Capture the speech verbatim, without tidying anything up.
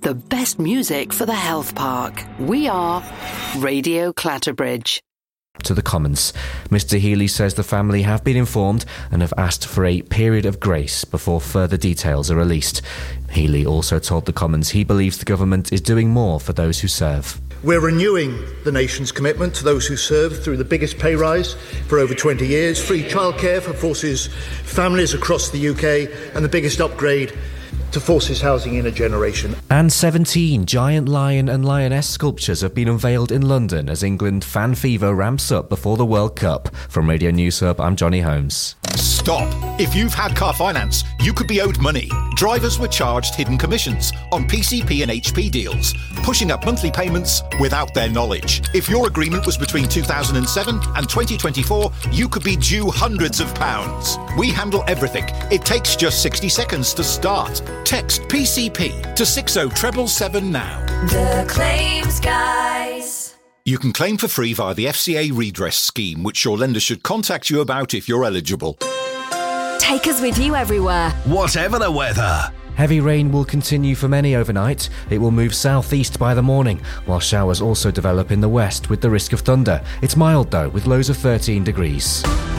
the best music for the health park. We are Radio Clatterbridge. To the Commons. Mister Healy says the family have been informed and have asked for a period of grace before further details are released. Healy also told the Commons he believes the government is doing more for those who serve. We're renewing the nation's commitment to those who serve through the biggest pay rise for over twenty years, free childcare for Forces families across the U K, and the biggest upgrade to Forces housing in a generation. And seventeen giant lion and lioness sculptures have been unveiled in London as England fan fever ramps up before the World Cup. From Radio News Hub, I'm Johnny Holmes. Stop! If you've had car finance, you could be owed money. Drivers were charged hidden commissions on P C P and H P deals, pushing up monthly payments without their knowledge. If your agreement was between two thousand seven and twenty twenty-four, you could be due hundreds of pounds. We handle everything. It takes just sixty seconds to start. Text P C P to six oh seven seven now. The Claims Guys. You can claim for free via the F C A redress scheme, which your lender should contact you about if you're eligible. Take us with you everywhere, whatever the weather. Heavy rain will continue for many overnight. It will move southeast by the morning, while showers also develop in the west with the risk of thunder. It's mild though, with lows of thirteen degrees.